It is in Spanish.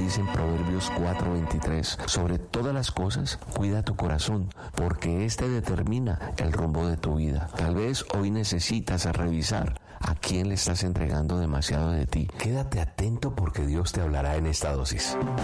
dice en Proverbios 4:23, sobre todas las cosas, cuida tu corazón, porque este determina el rumbo de tu vida. Tal vez hoy necesitas revisar a quién le estás entregando demasiado de ti. Quédate atento porque Dios te hablará en esta dosis.